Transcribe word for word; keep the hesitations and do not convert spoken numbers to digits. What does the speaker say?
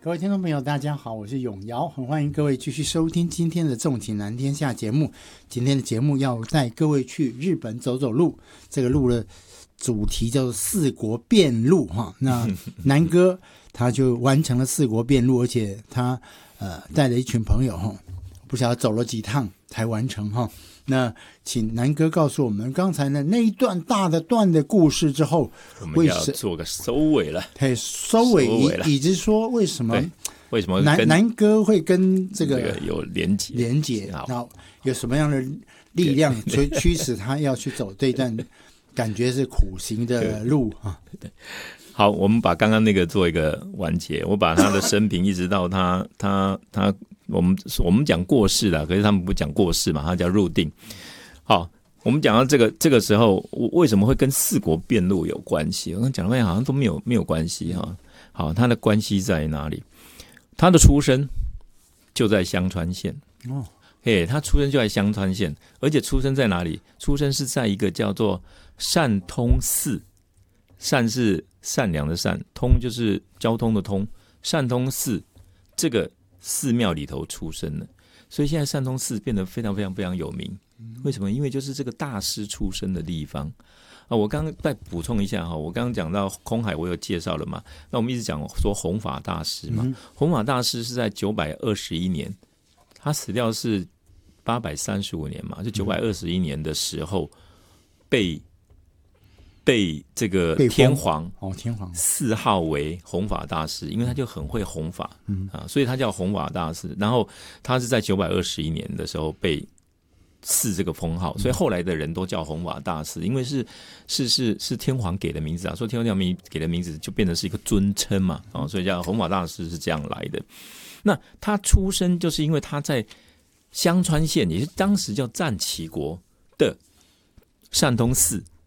各位听众朋友大家好，我是永尧，很欢迎各位继续收听今天的重景南天下节目。今天的节目要带各位去日本走走路，这个路的主题叫做四国遍路哈。那南哥他就完成了四国遍路，而且他呃带了一群朋友哈，不晓得走了几趟才完成哈。那请南哥告诉我们，刚才呢那一段大的段的故事之后， 我们要做个收尾了。 对，收尾以及说为什么为什么南南哥会跟这个、 这个有连结连结，然后有什么样的力量驱驱使他要去走这段感觉是苦行的路啊？ 对，好，我们把刚刚那个做一个完结。我把他的生平一直到他他他。我们我们讲过世了，可是他们不讲过世嘛，他叫入定。好，我们讲到这个这个时候，为什么会跟四国遍路有关系？我刚讲了好像都没有没有关系哈。好，他的关系在哪里？他的出生就在香川县哦，嘿，他出生就在香川县，而且出生在哪里？出生是在一个叫做善通寺，善是善良的善，通就是交通的通，善通寺这个寺庙里头出生的，所以现在善通寺变得非常非常非常有名。为什么？因为就是这个大师出生的地方啊。我刚刚再补充一下哈，我刚刚讲到空海，我有介绍了嘛。那我们一直讲说弘法大师嘛，嗯、弘法大师是在九百二十一年，他死掉是八百三十五年嘛，就九百二十一年的时候被。被这个天皇哦，天皇谥号为弘法大师，因为他就很会弘法，嗯啊，所以他叫弘法大师。然后他是在九百二十一年的时候被赐这个封号，所以后来的人都叫弘法大师，因为是是是是天皇给的名字啊，所以天皇给的名字就变成是一个尊称嘛，啊，所以叫弘法大师是这样来的。那他出生就是因为他在香川县，也是当时叫战旗国的善通寺。